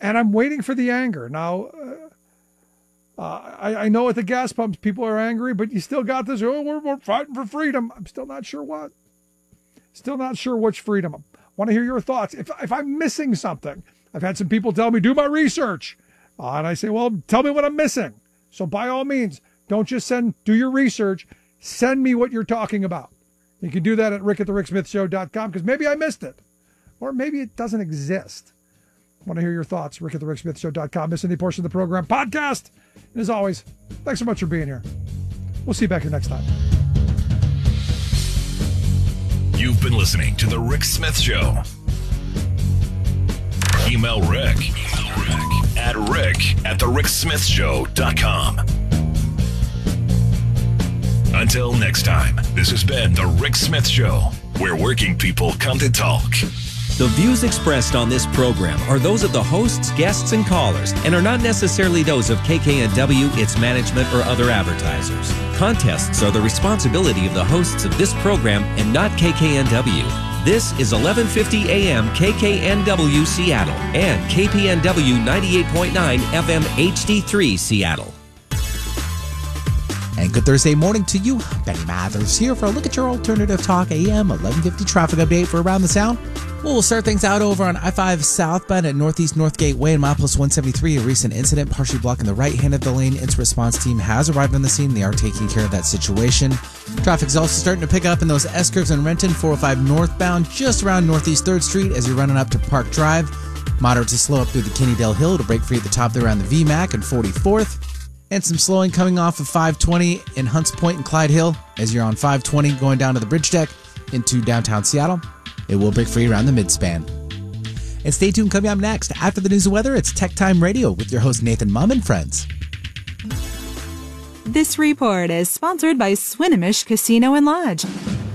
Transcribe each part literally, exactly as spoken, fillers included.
And I'm waiting for the anger. Now, uh, uh, I, I know at the gas pumps people are angry, but you still got this, oh, we're, we're fighting for freedom. I'm still not sure what. Still not sure which freedom. I want to hear your thoughts. If, if I'm missing something, I've had some people tell me, do my research. Uh, and I say, well, tell me what I'm missing. So by all means, don't just send, do your research. Send me what you're talking about. You can do that at rick at the rick smith show dot com because maybe I missed it. Or maybe it doesn't exist. I want to hear your thoughts. rick at the rick smith show dot com. Miss any portion of the program podcast. And as always, thanks so much for being here. We'll see you back here next time. You've been listening to The Rick Smith Show. Email Rick, Rick at rick at the rick smith show dot com. Until next time, this has been The Rick Smith Show, where working people come to talk. The views expressed on this program are those of the hosts, guests, and callers, and are not necessarily those of K K N W, its management, or other advertisers. Contests are the responsibility of the hosts of this program and not K K N W. This is eleven fifty A M K K N W Seattle and K P N W ninety-eight point nine F M H D three Seattle. And good Thursday morning to you. Benny Mathers here for a look at your Alternative Talk A M eleven fifty traffic update for Around the Sound. We'll start things out over on I five southbound at Northeast Northgate Way and mile plus one seventy-three. A recent incident partially blocking the right hand of the lane. Its response team has arrived on the scene. They are taking care of that situation. Traffic's also starting to pick up in those S-curves in Renton, four oh five northbound, just around Northeast third Street as you're running up to Park Drive. Moderate to slow up through the Kennydale Hill to break free at the top there around the V MAC and forty-fourth. And some slowing coming off of five twenty in Hunts Point and Clyde Hill as you're on five twenty going down to the bridge deck into downtown Seattle. It will break free around the midspan. And stay tuned, coming up next. After the news and weather, it's Tech Time Radio with your host Nathan Mum and friends. This report is sponsored by Swinomish Casino and Lodge.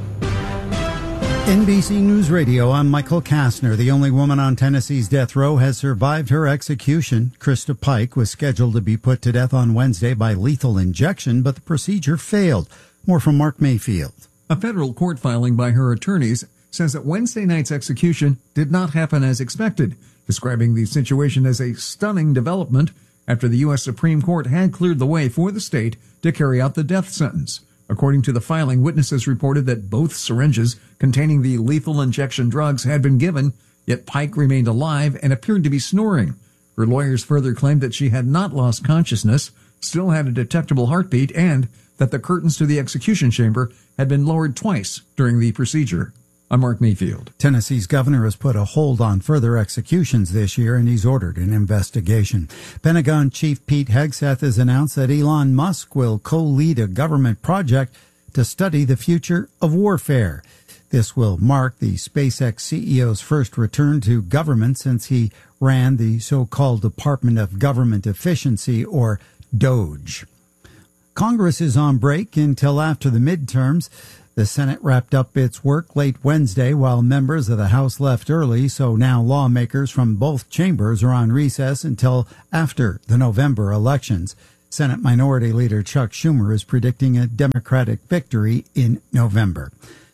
N B C News Radio, I'm Michael Kastner. The only woman on Tennessee's death row has survived her execution. Krista Pike was scheduled to be put to death on Wednesday by lethal injection, but the procedure failed. More from Mark Mayfield. A federal court filing by her attorneys says that Wednesday night's execution did not happen as expected, describing the situation as a stunning development after the U S Supreme Court had cleared the way for the state to carry out the death sentence. According to the filing, witnesses reported that both syringes containing the lethal injection drugs had been given, yet Pike remained alive and appeared to be snoring. Her lawyers further claimed that she had not lost consciousness, still had a detectable heartbeat, and that the curtains to the execution chamber had been lowered twice during the procedure. I'm Mark Mayfield. Tennessee's governor has put a hold on further executions this year, and he's ordered an investigation. Pentagon Chief Pete Hegseth has announced that Elon Musk will co-lead a government project to study the future of warfare. This will mark the SpaceX C E O's first return to government since he ran the so-called Department of Government Efficiency, or DOGE. Congress is on break until after the midterms. The Senate wrapped up its work late Wednesday while members of the House left early, so now lawmakers from both chambers are on recess until after the November elections. Senate Minority Leader Chuck Schumer is predicting a Democratic victory in November.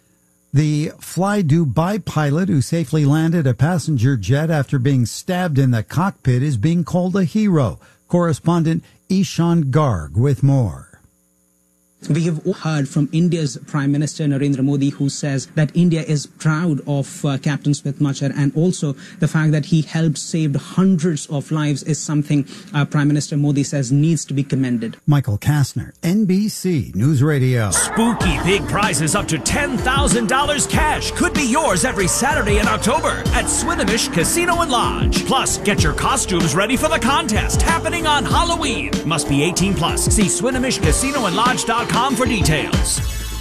The Fly Dubai pilot who safely landed a passenger jet after being stabbed in the cockpit is being called a hero. Correspondent Ishan Garg with more. We have heard from India's Prime Minister Narendra Modi, who says that India is proud of uh, Captain Smith Machar, and also the fact that he helped save hundreds of lives is something uh, Prime Minister Modi says needs to be commended. Michael Kastner, N B C News Radio. Spooky big prizes up to ten thousand dollars cash could be yours every Saturday in October at Swinomish Casino and Lodge. Plus, get your costumes ready for the contest happening on Halloween. Must be eighteen plus. See Swinomish Casino and Lodge dot com for details.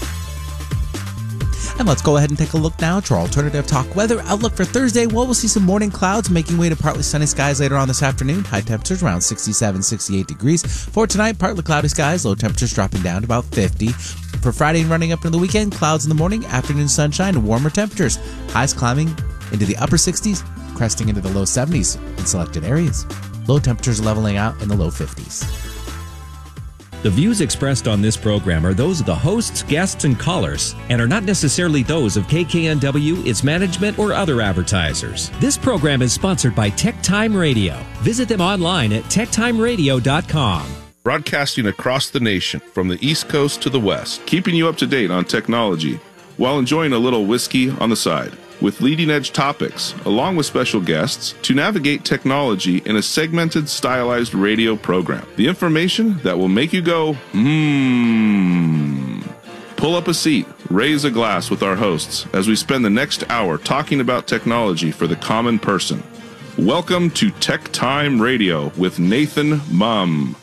And let's go ahead and take a look now at our Alternative Talk weather outlook for Thursday. Well, we'll see some morning clouds making way to partly sunny skies later on this afternoon. High temperatures around sixty-seven, sixty-eight degrees. For tonight, partly cloudy skies, low temperatures dropping down to about fifty. For Friday and running up into the weekend, clouds in the morning, afternoon sunshine, and warmer temperatures. Highs climbing into the upper sixties, cresting into the low seventies in selected areas. Low temperatures leveling out in the low fifties. The views expressed on this program are those of the hosts, guests, and callers, and are not necessarily those of K K N W, its management, or other advertisers. This program is sponsored by Tech Time Radio. Visit them online at tech time radio dot com. Broadcasting across the nation from the East Coast to the West, keeping you up to date on technology while enjoying a little whiskey on the side, with leading-edge topics, along with special guests, to navigate technology in a segmented, stylized radio program. The information that will make you go, mmm. Pull up a seat, raise a glass with our hosts as we spend the next hour talking about technology for the common person. Welcome to Tech Time Radio with Nathan Mum.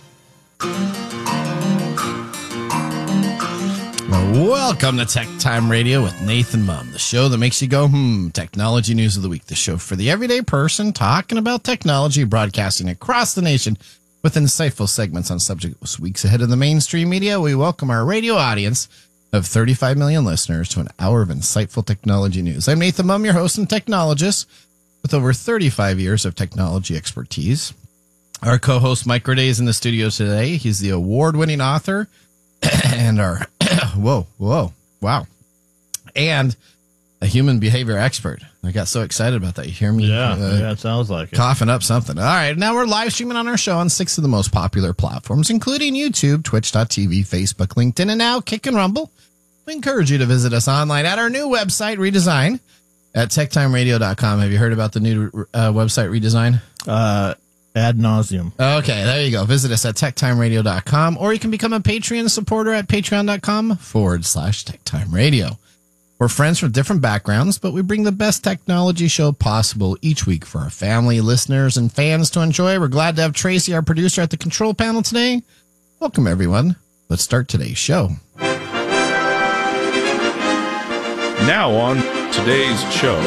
Welcome to Tech Time Radio with Nathan Mum, the show that makes you go, hmm, technology news of the week. The show for the everyday person talking about technology, broadcasting across the nation with insightful segments on subjects weeks ahead of the mainstream media. We welcome our radio audience of thirty-five million listeners to an hour of insightful technology news. I'm Nathan Mum, your host and technologist with over thirty-five years of technology expertise. Our co-host Mike Roday is in the studio today. He's the award-winning author and our whoa, whoa, wow. And a human behavior expert. I got so excited about that. You hear me? Yeah, uh, yeah, it sounds like it. Coughing up something. All right, now we're live streaming on our show on six of the most popular platforms, including YouTube, twitch dot t v, Facebook, LinkedIn, and now Kick and Rumble. We encourage you to visit us online at our new website redesign at tech time radio dot com. Have you heard about the new uh, website redesign? Uh Ad nauseum. Okay, there you go. Visit us at tech time radio dot com, or you can become a Patreon supporter at patreon dot com forward slash tech time radio. We're friends from different backgrounds, but we bring the best technology show possible each week for our family, listeners, and fans to enjoy. We're glad to have Tracy, our producer, at the control panel today. Welcome, everyone. Let's start today's show. Now on today's show.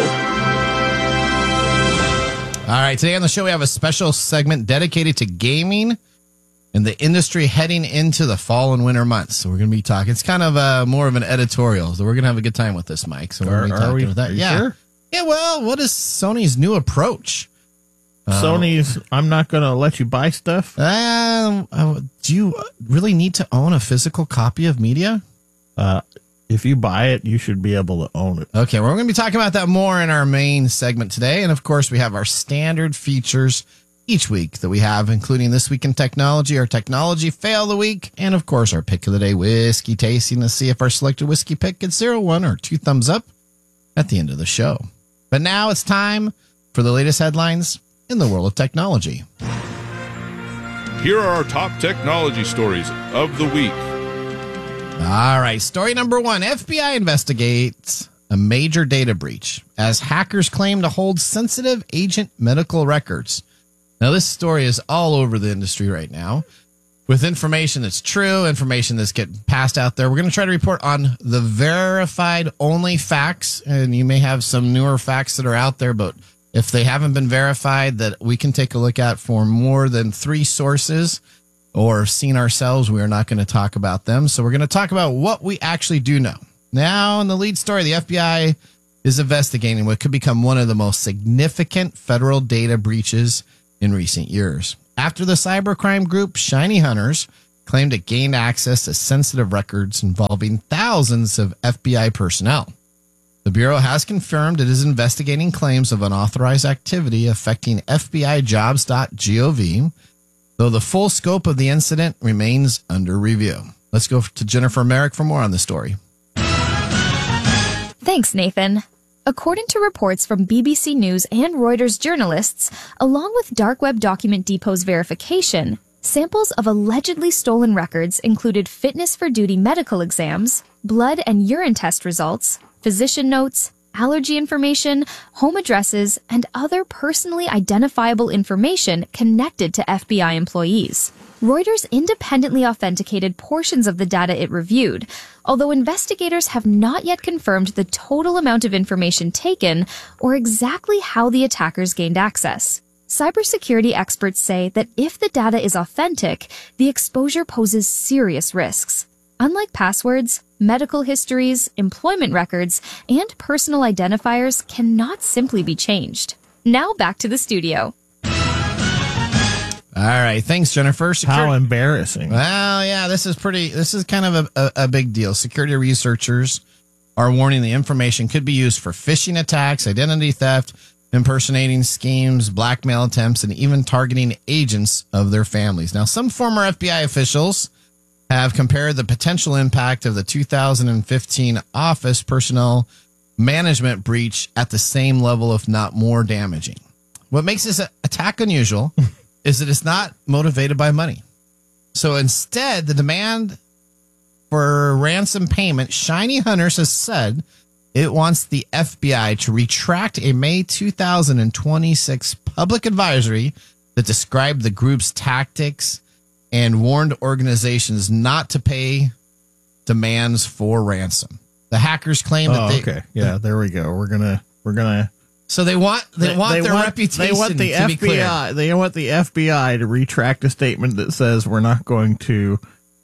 All right, today on the show, we have a special segment dedicated to gaming and the industry heading into the fall and winter months. So we're going to be talking. It's kind of uh, more of an editorial. So we're going to have a good time with this, Mike. So we're going to be talking we, about that. yeah. Sure? Yeah, well, what is Sony's new approach? Sony's, uh, I'm not going to let you buy stuff. Um, uh, do you really need to own a physical copy of media? Uh, If you buy it, you should be able to own it. Okay, well, we're going to be talking about that more in our main segment today. And, of course, we have our standard features each week that we have, including This Week in Technology, our Technology Fail of the Week, and, of course, our Pick of the Day whiskey tasting to see if our selected whiskey pick gets zero, one, or two thumbs up at the end of the show. But now it's time for the latest headlines in the world of technology. Here are our top technology stories of the week. All right, story number one. F B I investigates a major data breach as hackers claim to hold sensitive agent medical records. Now, this story is all over the industry right now with information that's true, information that's getting passed out there. We're going to try to report on the verified only facts, and you may have some newer facts that are out there, but if they haven't been verified, that we can take a look at for more than three sources or seen ourselves, we are not going to talk about them. So we're going to talk about what we actually do know. Now, in the lead story, the F B I is investigating what could become one of the most significant federal data breaches in recent years. After the cybercrime group Shiny Hunters claimed it gained access to sensitive records involving thousands of F B I personnel. The Bureau has confirmed it is investigating claims of unauthorized activity affecting F B I jobs dot gov, though the full scope of the incident remains under review. Let's go to Jennifer Merrick for more on the story. Thanks, Nathan. According to reports from B B C News and Reuters journalists, along with Dark Web Document Depot's verification, samples of allegedly stolen records included fitness for duty medical exams, blood and urine test results, physician notes, allergy information, home addresses, and other personally identifiable information connected to F B I employees. Reuters independently authenticated portions of the data it reviewed, although investigators have not yet confirmed the total amount of information taken or exactly how the attackers gained access. Cybersecurity experts say that if the data is authentic, the exposure poses serious risks. Unlike passwords, medical histories, employment records, and personal identifiers cannot simply be changed. Now back to the studio. All All right. Thanks, Jennifer. Security- How embarrassing. Well, yeah, this is pretty, this is kind of a, a, a big deal. Security researchers are warning the information could be used for phishing attacks, identity theft, impersonating schemes, blackmail attempts, and even targeting agents of their families. Now, some former F B I officials have compared the potential impact of the two thousand fifteen office personnel management breach at the same level, if not more damaging. What makes this attack unusual is that it's not motivated by money. So instead, the demand for ransom payment, Shiny Hunters has said it wants the F B I to retract a May two thousand twenty-six public advisory that described the group's tactics and warned organizations not to pay demands for ransom. The hackers claim oh, that they okay. Yeah, there we go. We're gonna we're gonna So they want they, they want they their want, reputation they want the to F B I be clear. They want the F B I to retract a statement that says we're not going to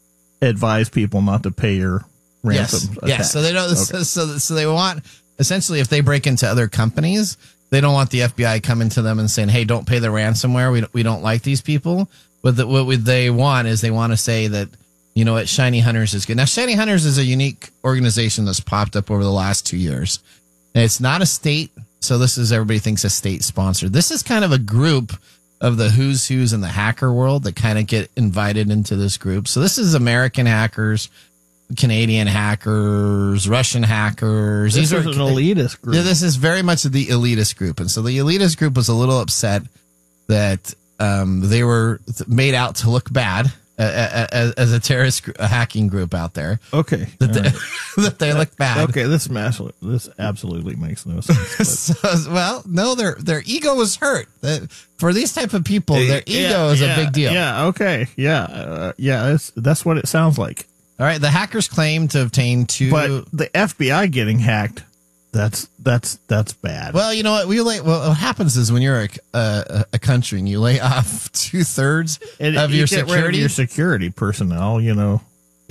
advise people not to pay your ransom. Yes, yes. So they don't. Okay. So, so so they want essentially if they break into other companies, they don't want the F B I coming to them and saying, "Hey, don't pay the ransomware. We don't, we don't like these people." But the, what would they want is they want to say that, you know what, Shiny Hunters is good. Now, Shiny Hunters is a unique organization that's popped up over the last two years. And it's not a state, so this is everybody thinks a state sponsored. This is kind of a group of the who's who's in the hacker world that kind of get invited into this group. So this is American hackers, Canadian hackers, Russian hackers. This These is are an elitist group. Yeah, this is very much the elitist group. And so the elitist group was a little upset that um, they were made out to look bad uh, as, as a terrorist gr- a hacking group out there. Okay. That they, right. that they look bad. Okay, this mass, this absolutely makes no sense. so, well, no, their their ego was hurt. That, for these type of people, their ego yeah, is yeah, a big deal. Yeah, okay. Yeah, uh, yeah, that's, that's what it sounds like. All right, the hackers claim to obtain two... But the F B I getting hacked, that's that's that's bad. Well, you know what? We lay, well, what happens is when you're a, a, a country and you lay off two-thirds and of you your get security... rid of your security personnel, you know...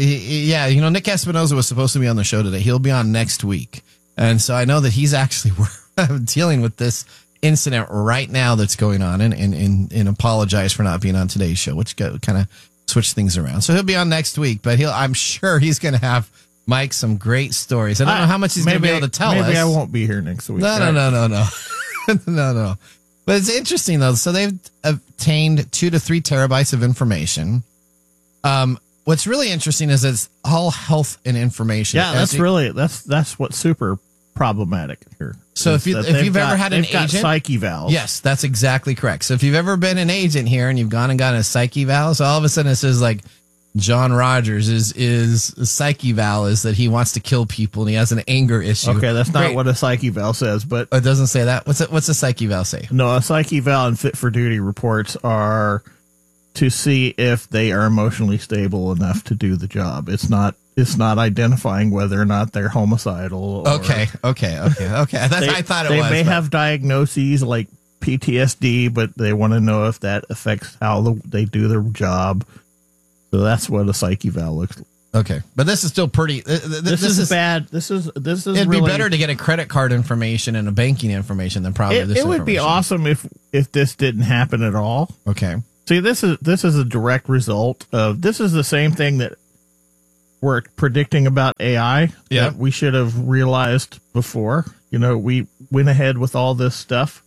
Yeah, you know, Nick Espinoza was supposed to be on the show today. He'll be on next week. And so I know that he's actually dealing with this incident right now that's going on and, and, and, and apologize for not being on today's show, which kind of switched things around. So he'll be on next week, but he'll I'm sure he's going to have, Mike, some great stories. I don't I, know how much he's going to be able to tell maybe us. Maybe I won't be here next week. No, right? no, no, no, no. no, no. But it's interesting, though. So they've obtained two to three terabytes of information. Um, What's really interesting is it's all health and information. Yeah, that's you, really that's that's what's super problematic here. So if you if you've got, ever had an they've got agent, psyche valves. Yes, that's exactly correct. So if you've ever been an agent here and you've gone and gotten a psyche valve, so all of a sudden it says like John Rogers is is a psyche valve is that he wants to kill people and he has an anger issue. Okay, that's not Great. what a psyche valve says, but it doesn't say that. What's it, what's a psyche valve say? No, a psyche valve and fit for duty reports are to see if they are emotionally stable enough to do the job. It's not it's not identifying whether or not they're homicidal. Or okay, okay, okay, okay. That's they, I thought it they was. They may but. have diagnoses like P T S D, but they want to know if that affects how the, they do their job. So that's what a psyche valve looks like. Okay, but this is still pretty. Uh, th- this, this is, is bad. This is this is. It'd really, be better to get a credit card information and a banking information than probably it, this. It would be awesome if if this didn't happen at all. Okay. See, this is this is a direct result of this is the same thing that we're predicting about A I. Yeah, that we should have realized before. You know, we went ahead with all this stuff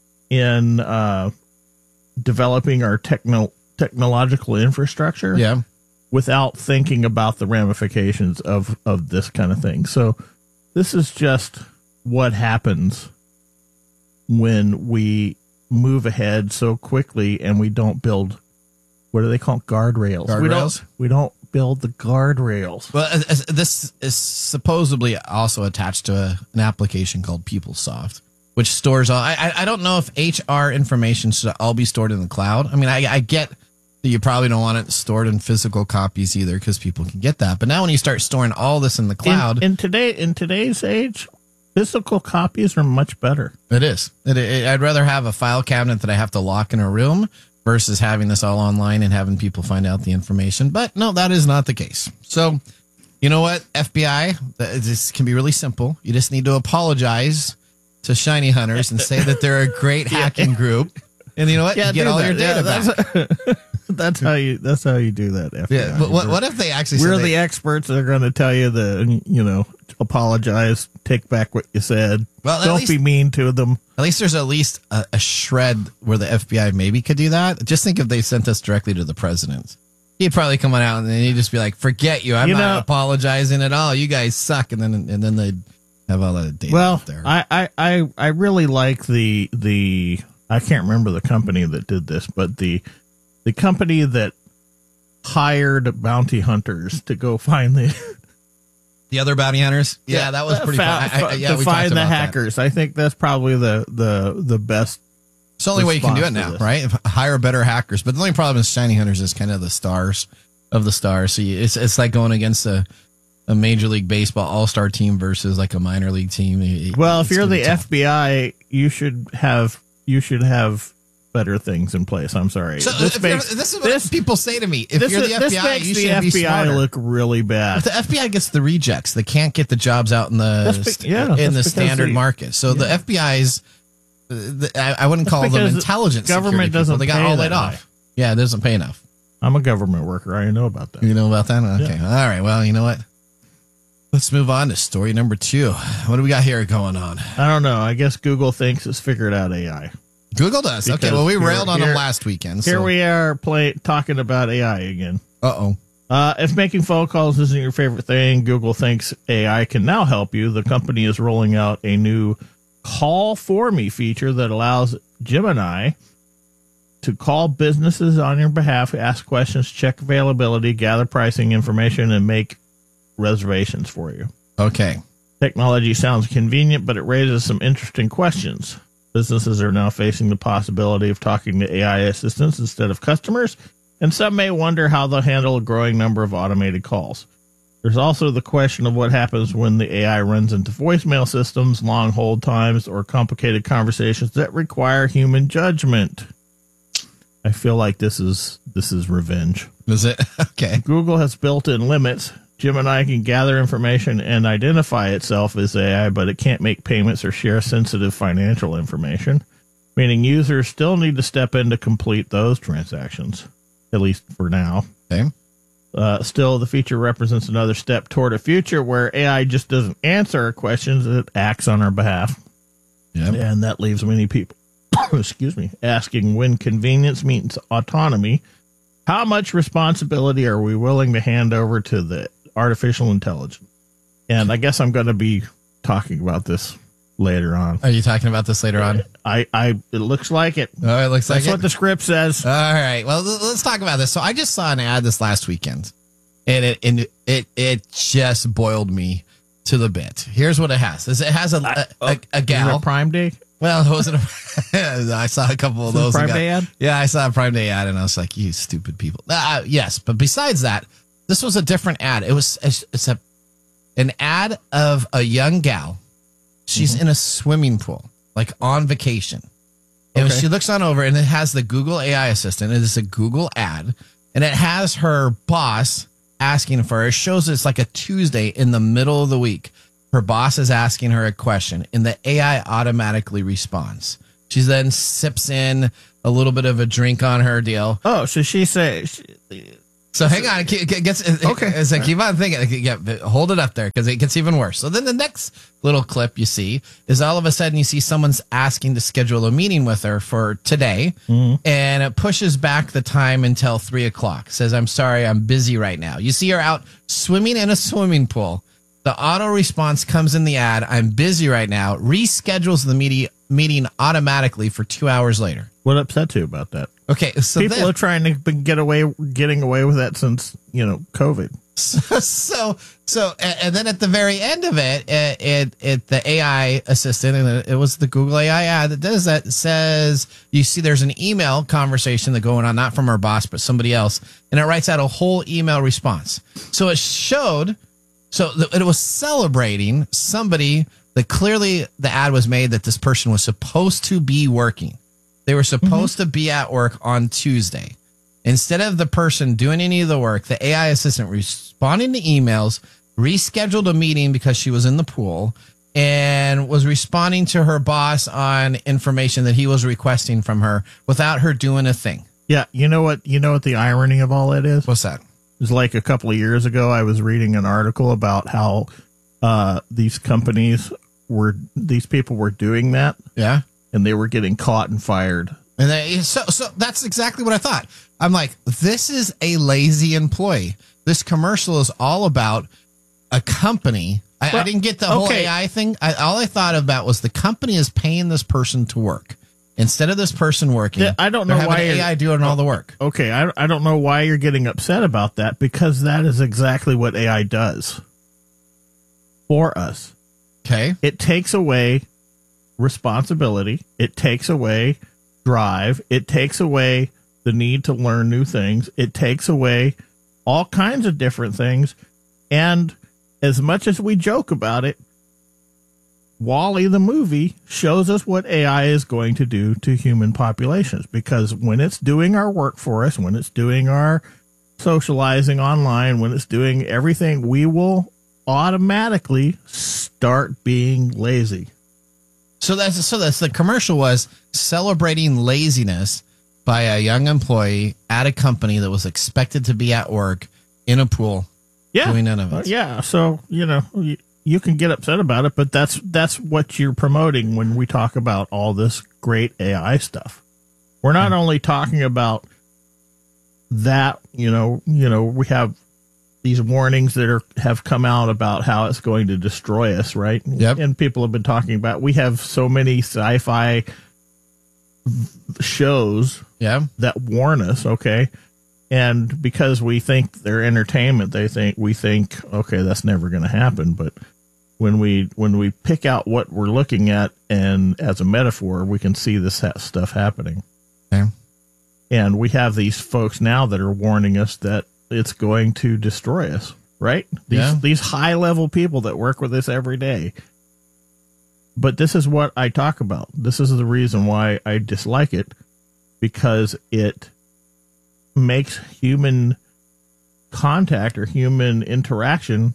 in uh, developing our techno technological infrastructure. Yeah. Without thinking about the ramifications of, of this kind of thing. So this is just what happens when we move ahead so quickly and we don't build, what do they call it? Guardrails. Guardrails? We don't, we don't build the guardrails. Well, as, as, this is supposedly also attached to a, an application called PeopleSoft, which stores all. I, I I don't know if H R information should all be stored in the cloud. I mean, I, I get that you probably don't want it stored in physical copies either because people can get that. But now when you start storing all this in the cloud, in, in today in today's age, physical copies are much better. It is. It, it, I'd rather have a file cabinet that I have to lock in a room versus having this all online and having people find out the information. But no, that is not the case. So, you know what, F B I, this can be really simple. You just need to apologize to Shiny Hunters and say that they're a great hacking group And you know what? Yeah, you get do all that. your data Yeah, back. that's, that's how you. That's how you do that. F B I. Yeah, but what, what if they actually? We're said the they, experts that are going to tell you the, you know, apologize, take back what you said. Well, at don't least- be mean to them. At least there's at least a, a shred where the F B I maybe could do that. Just think if they sent us directly to the president. He'd probably come on out and then he'd just be like, "Forget you. I'm You not know- apologizing at all. You guys suck." And then and then they'd have all that data Well, out there. I, I, I, I really like the the. I can't remember the company that did this, but the the company that hired bounty hunters to go find the The other bounty hunters? Yeah, that was pretty fa- fun. I, I, yeah, to we find talked the about that. hackers. I think that's probably the the the best. It's the only way you can do it response to now, this. right? If- Hire better hackers. But the only problem is Shiny Hunters is kind of the stars of the stars. So you, it's it's like going against a, a Major League Baseball all-star team versus like a minor league team. It- Well, if it's you're gonna the be tough. F B I, you should have you should have better things in place. I'm sorry. So this if you're- makes this is what people say to me. If this, you're is- the this F B I, makes you the should be F B I smarter. look really bad. But the F B I gets the rejects. They can't get the jobs out in the That's be- st- yeah, in the that's because standard they- market. So the F B I's, uh, the, I, I wouldn't That's call them because intelligence. government security people. doesn't They got pay all that laid high. off. Yeah, it doesn't pay enough. I'm a government worker. I know about that. You know about that? Okay. All right. Well, you know what? Let's move on to story number two. What do we got here going on? I don't know. I guess Google thinks it's figured out A I. Google does. Okay. Because Well, we here- railed on here- them last weekend. Here so- we are play, talking about A I again. Uh-oh. Uh, if making phone calls isn't your favorite thing, Google thinks A I can now help you. The company is rolling out a new Call For Me feature that allows Gemini to call businesses on your behalf, ask questions, check availability, gather pricing information, and make reservations for you. Okay. Technology sounds convenient, but it raises some interesting questions. Businesses are now facing the possibility of talking to A I assistants instead of customers, and some may wonder how they'll handle a growing number of automated calls. There's also the question of what happens when the A I runs into voicemail systems, long hold times, or complicated conversations that require human judgment. I feel like this is this is revenge. Is it? Okay. Google has built-in limits. Gemini can gather information and identify itself as A I, but it can't make payments or share sensitive financial information, meaning users still need to step in to complete those transactions, at least for now. Okay. Uh, still, the feature represents another step toward a future where A I just doesn't answer our questions, it acts on our behalf. Yep. And that leaves many people, excuse me, asking when convenience meets autonomy, how much responsibility are we willing to hand over to the artificial intelligence? And I guess I'm going to be talking about this later on. Are you talking about this later on? I, I it looks like it. Oh, it looks like That's it. what the script says. All right. Well, l- let's talk about this. So I just saw an ad this last weekend, and it and it it just boiled me to the bit. Here's what it has: is it has a a, a, a gal. Is it Prime Day? Well, it wasn't. A, I saw a couple of Is it a those. Prime that got- Day ad? Yeah, I saw a Prime Day ad, and I was like, "You stupid people." Uh, yes, but besides that, this was a different ad. It was it's, it's a an ad of a young gal. She's Mm-hmm. in a swimming pool, like on vacation. And Okay. she looks on over, and it has the Google A I assistant. It is a Google ad, and it has her boss asking for her. It shows it's like a Tuesday in the middle of the week. Her boss is asking her a question, and the A I automatically responds. She then sips in a little bit of a drink on her deal. Oh, so she says. So hang on, it get- gets okay. It's like keep on thinking. Yeah, hold it up there because it gets even worse. So then the next little clip you see is all of a sudden you see someone's asking to schedule a meeting with her for today, Mm-hmm. and it pushes back the time until three o'clock. Says, "I'm sorry, I'm busy right now." You see her out swimming in a swimming pool. The auto response comes in the ad. "I'm busy right now." Reschedules the meeting meeting automatically for two hours later. What upsets you about that? Okay, so people then- are trying to be- get away, getting away with that since you know COVID. So, so, so, and and then at the very end of it, it, it, it the A I assistant, and it, it was the Google A I ad that does that, says, you see there's an email conversation that going on, not from our boss, but somebody else, and it writes out a whole email response. So it showed, so th- it was celebrating somebody that clearly the ad was made that this person was supposed to be working. They were supposed to be at work on Tuesday. Instead of the person doing any of the work, the A I assistant responding to emails, rescheduled a meeting because she was in the pool, and was responding to her boss on information that he was requesting from her without her doing a thing. Yeah, you know what? You know what the irony of all that is? What's that? It was like a couple of years ago, I was reading an article about how uh, these companies were, these people were doing that. Yeah. And they were getting caught and fired. And they, so, so that's exactly what I thought. I'm like, this is a lazy employee. This commercial is all about a company. I, well, I didn't get the whole okay. A I thing. I, all I thought about was the company is paying this person to work. Instead of this person working, Yeah, I don't know they're why having you're- A I doing all the work. Okay, I, I don't know why you're getting upset about that, because that is exactly what A I does for us. Okay. It takes away responsibility. It takes away drive. It takes away the need to learn new things. It takes away all kinds of different things. And as much as we joke about it, WALL-E the movie shows us what A I is going to do to human populations, because when it's doing our work for us, when it's doing our socializing online, when it's doing everything, we will automatically start being lazy. So that's so that's the commercial was celebrating laziness by a young employee at a company that was expected to be at work in a pool Yeah. doing none of it. Uh, yeah. So, you know, you, you can get upset about it, but that's that's what you're promoting when we talk about all this great A I stuff. We're not only talking about that, you know, you know, we have these warnings that are have come out about how it's going to destroy us, right? Yep. And people have been talking about, we have so many sci-fi shows yeah. that warn us, okay? And because we think they're entertainment, they think we think, okay, that's never going to happen. But when we when we pick out what we're looking at, and as a metaphor, we can see this ha- stuff happening. Okay. And we have these folks now that are warning us that it's going to destroy us, right? These Yeah. these high level people that work with us every day. But this is what I talk about. This is the reason why I dislike it, because it makes human contact or human interaction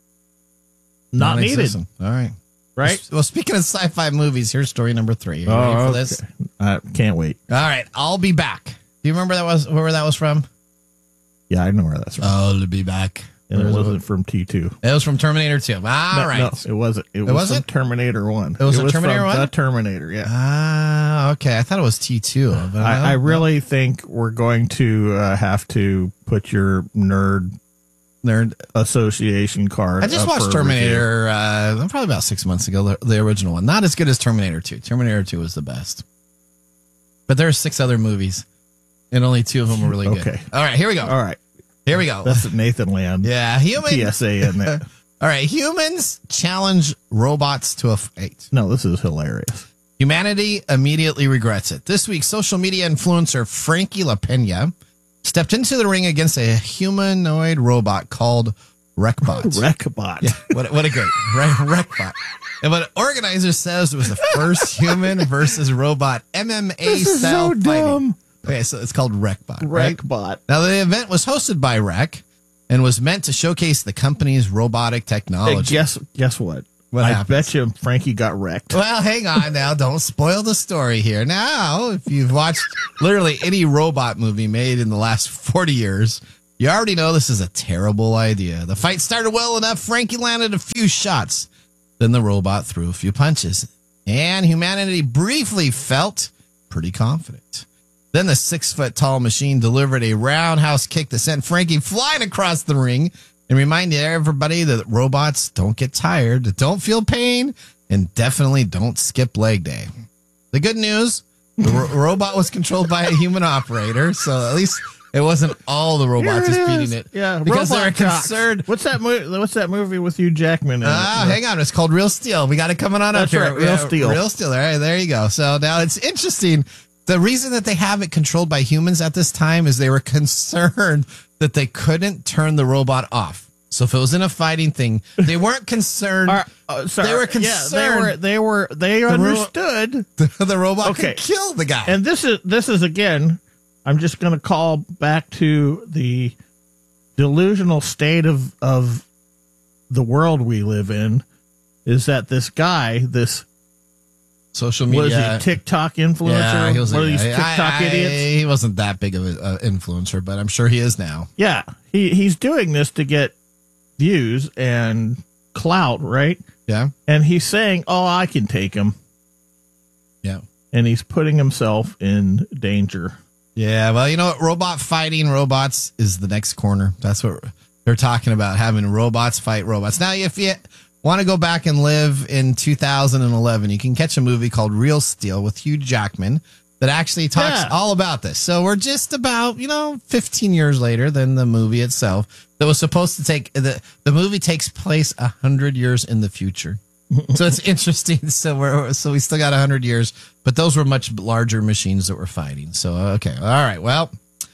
not needed. Non-existent. All right. Right? Well, speaking of sci-fi movies, here's story number three. Are you Oh, ready for okay. this? I can't wait. All right. I'll be back. Do you remember that was where that was from? Yeah, I know where that's from. I'll be back. And Where it was wasn't from T two. It was from Terminator two. All no, right. No, it wasn't. It, It was wasn't? from Terminator one. It was from Terminator from one? The Terminator, yeah. Ah, okay. I thought it was T two. But I, I really think we're going to uh, have to put your nerd nerd association card. I just up watched for review. Terminator uh, probably about six months ago, the, the original one. Not as good as Terminator two. Terminator two was the best. But there are six other movies, and only two of them were really good. Okay. All right, here we go. All right. Here we go. That's the Nathan Land. Yeah, human P S A, isn't it? All right, humans challenge robots to a fight. No, this is hilarious. Humanity immediately regrets it. This week, social media influencer Frankie LaPena stepped into the ring against a humanoid robot called Wreckbot. Wreckbot. Yeah, what, what a great right, Wreckbot. And what organizer says was the first human versus robot M M A This is style so fighting. dumb. Okay, so it's called Wreckbot. Right? Wreckbot. Now, the event was hosted by Wreck and was meant to showcase the company's robotic Hey, technology. guess guess what? What I happens? bet you Frankie got wrecked. Well, hang on now. Don't spoil the story here. Now, if you've watched literally any robot movie made in the last forty years, you already know this is a terrible idea. The fight started well enough. Frankie landed a few shots. Then the robot threw a few punches. And humanity briefly felt pretty confident. Then the six-foot-tall machine delivered a roundhouse kick that sent Frankie flying across the ring and reminded everybody that robots don't get tired, don't feel pain, and definitely don't skip leg day. The good news, the ro- robot was controlled by a human operator, so at least it wasn't all the robots Here just it beating is. it. Yeah, because they're robot cocks. concerned. What's that movie? What's that movie with Hugh Jackman? In Ah, it? hang on. It's called Real Steel. We got it coming on That's up here. right, Real Yeah, Steel. Real Steel. All right, there you go. So now it's interesting. The reason that they have it controlled by humans at this time is they were concerned that they couldn't turn the robot off. So if it was in a fighting thing, they weren't concerned. Are- uh, sorry. They were Yeah, concerned. they were. They were. They The ro- understood the, the robot Okay. could kill the guy. And this is this is again. I'm just going to call back to the delusional state of of the world we live in. is that this guy, this social media, was he a TikTok influencer? Yeah, he was One a, of these I- TikTok I- idiots. He wasn't that big of an uh, influencer, but I'm sure he is now. Yeah, he he's doing this to get views and clout, right? Yeah. And he's saying, "Oh, I can take him." Yeah. And he's putting himself in danger. Yeah, well, you know what? Robot fighting robots is the next corner. That's what they're talking about, having robots fight robots. Now, if you want to go back and live in two thousand eleven, you can catch a movie called Real Steel with Hugh Jackman that actually talks Yeah. all about this. So we're just about, you know, fifteen years later than the movie itself that was supposed to take, the, the movie takes place one hundred years in the future. So it's interesting. So we're so we still got one hundred years, but those were much larger machines that were fighting. So, okay. All right. Well,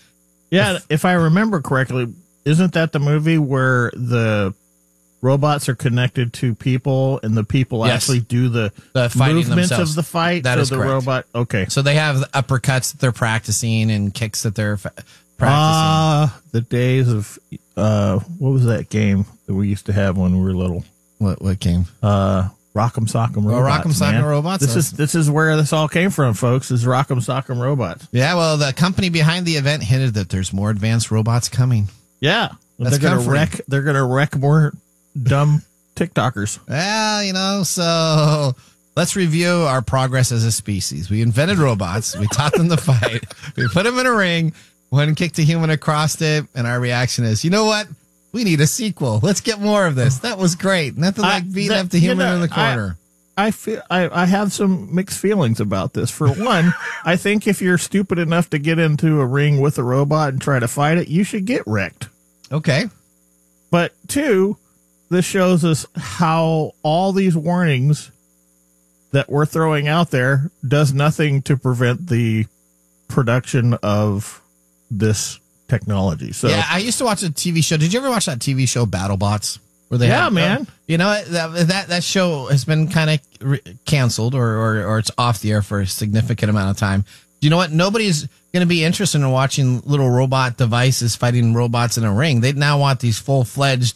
Yeah, if I remember correctly, isn't that the movie where the robots are connected to people and the people Yes. actually do the, the fighting movements themselves. of the fight? That so is the correct. robot. Okay. So they have uppercuts that they're practicing and kicks that they're fa- practicing. Ah, the days of uh, what was that game that we used to have when we were little? What what game? Uh, Rock'em Sock'em Robots. Oh, Rock'em Sock'em man. Robots? This is this is where this all came from, folks. Is Rock'em Sock'em Robots? Yeah, well, the company behind the event hinted that there's more advanced robots coming. Yeah, That's they're gonna comforting. wreck. They're gonna wreck more dumb TikTokers. Well, you know, so let's review our progress as a species. We invented robots. We taught them to fight. We put them in a ring. One kicked a human across it, and our reaction is, you know what? We need a sequel. Let's get more of this. That was great. Nothing like beating that- up the you human know, in the corner. I, I feel I, I have some mixed feelings about this. For one, I think if you're stupid enough to get into a ring with a robot and try to fight it, you should get wrecked. Okay. But two, this shows us how all these warnings that we're throwing out there does nothing to prevent the production of this technology. So yeah, I used to watch a T V show. Did you ever watch that T V show BattleBots? Where they Yeah, had, man. uh, you know what? that that that show has been kind of re- canceled, or, or or it's off the air for a significant amount of time. You know what? Nobody's going to be interested in watching little robot devices fighting robots in a ring. They now want these full fledged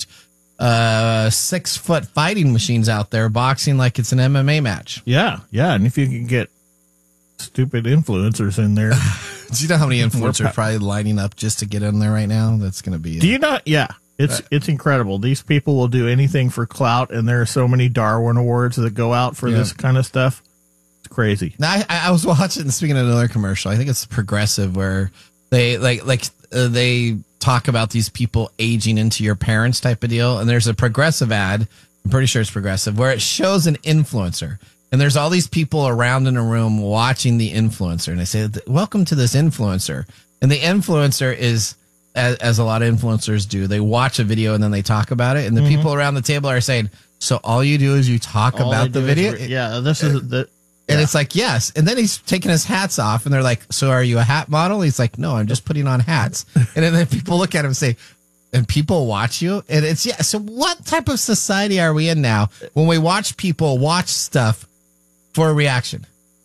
uh, six foot fighting machines out there boxing like it's an M M A match. yeah, yeah, and if you can get stupid influencers in there, Do you know how many influencers More are probably lining up just to get in there right now? That's going to be. do you not? Yeah, it's it's incredible. These people will do anything for clout, and there are so many Darwin Awards that go out for Yeah. this kind of stuff. It's crazy. Now, I, I was watching. Speaking of another commercial, I think it's Progressive, where they like like uh, they talk about these people aging into your parents type of deal. And there's a Progressive ad. I'm pretty sure it's Progressive, where it shows an influencer, and there's all these people around in a room watching the influencer, and they say, "Welcome to this influencer." And the influencer is, as, as a lot of influencers do, they watch a video and then they talk about it, and the Mhm. people around the table are saying, "So all you do is you talk All about they the do is video?" re- yeah, this is the. And Yeah. it's like, yes. And then he's taking his hats off, and they're like, "So are you a hat model?" He's like, "No, I'm just putting on hats." And then people look at him and say, "And people watch you?" And it's, yeah. So what type of society are we in now when we watch people watch stuff for a reaction?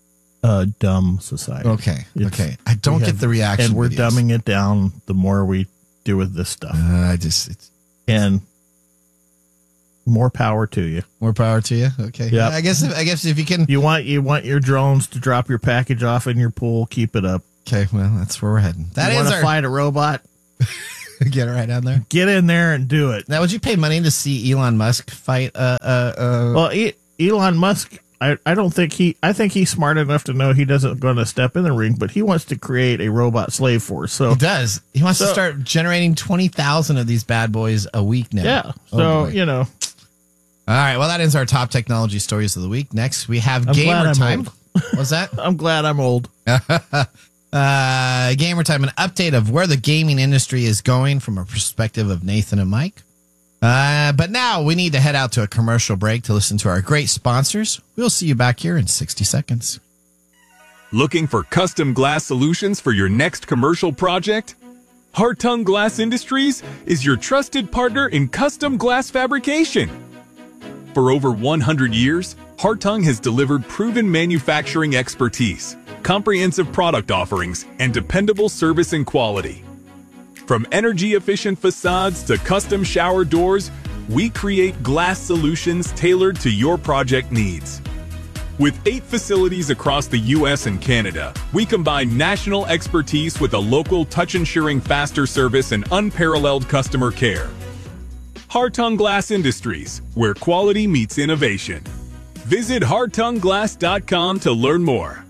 A dumb society. Okay. It's- okay. I don't we get have- the reaction. and we're videos. dumbing it down the more we do with this stuff. Uh, I just, it's and more power to you. more power to you. Okay. Yeah. I guess, if, I guess if you can. You want you want your drones to drop your package off in your pool. Keep it up. Okay. Well, that's where we're heading. That you is want to our. fight a robot? Get it right down there. Get in there and do it. Now, would you pay money to see Elon Musk fight? Uh, uh, uh, Well, e- Elon Musk, I, I don't think he. I think he's smart enough to know he doesn't going to step in the ring, but he wants to create a robot slave force. So He does. He wants to So- start generating twenty thousand of these bad boys a week now. yeah. Oh, So boy. you know, All right. Well, that ends our top technology stories of the week. Next, we have I'm glad Gamer I'm Time. old. What's that? I'm glad I'm old. uh, Gamer Time, an update of where the gaming industry is going from a perspective of Nathan and Mike. Uh, but now we need to head out to a commercial break to listen to our great sponsors. We'll see you back here in sixty seconds. Looking for custom glass solutions for your next commercial project? Hartung Glass Industries is your trusted partner in custom glass fabrication. For over one hundred years, Hartung has delivered proven manufacturing expertise, comprehensive product offerings, and dependable service and quality. From energy-efficient facades to custom shower doors, we create glass solutions tailored to your project needs. With eight facilities across the U S and Canada, we combine national expertise with a local touch-ensuring faster service and unparalleled customer care. Hartung Glass Industries, where quality meets innovation. Visit hartung glass dot com to learn more.